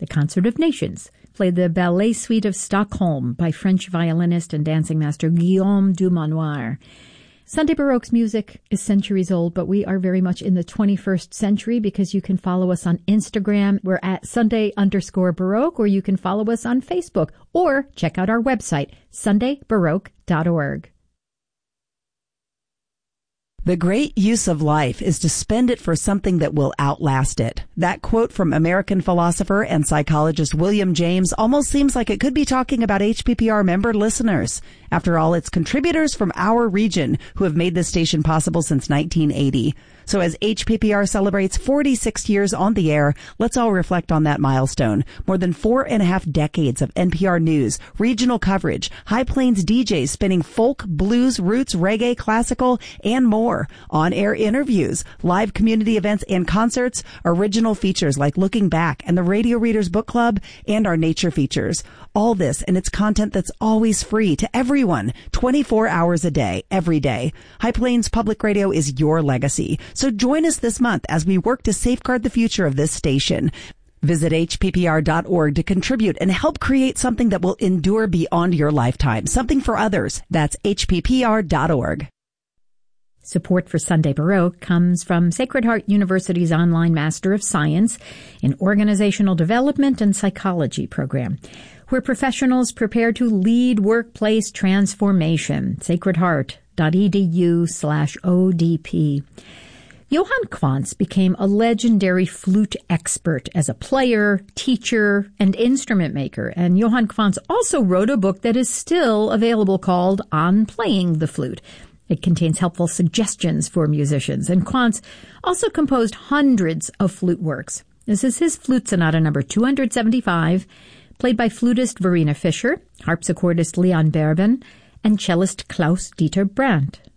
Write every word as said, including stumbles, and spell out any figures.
The Concert of Nations played the Ballet Suite of Stockholm by French violinist and dancing master Guillaume Dumanoir. Sunday Baroque's music is centuries old, but we are very much in the twenty-first century because you can follow us on Instagram. We're at Sunday underscore Baroque, or you can follow us on Facebook, or check out our website, sunday baroque dot org. The great use of life is to spend it for something that will outlast it. That quote from American philosopher and psychologist William James almost seems like it could be talking about H P P R member listeners. After all, it's contributors from our region who have made this station possible since nineteen eighty. So as H P P R celebrates forty-six years on the air, let's all reflect on that milestone. More than four and a half decades of N P R news, regional coverage, High Plains D Js spinning folk, blues, roots, reggae, classical, and more. On-air interviews, live community events and concerts, original features like Looking Back and the Radio Readers Book Club, and our nature features. All this and its content that's always free to everyone, twenty-four hours a day, every day. High Plains Public Radio is your legacy. So join us this month as we work to safeguard the future of this station. Visit H P P R dot org to contribute and help create something that will endure beyond your lifetime, something for others. That's H P P R dot org. Support for Sunday Baroque comes from Sacred Heart University's online Master of Science in Organizational Development and Psychology program, where professionals prepare to lead workplace transformation. sacred heart dot e d u slash O D P. Johann Quantz became a legendary flute expert as a player, teacher, and instrument maker. And Johann Quantz also wrote a book that is still available called On Playing the Flute. It contains helpful suggestions for musicians. And Quantz also composed hundreds of flute works. This is his flute sonata number two hundred seventy-five, played by flutist Verena Fischer, harpsichordist Leon Berben, and cellist Klaus-Dieter Brandt.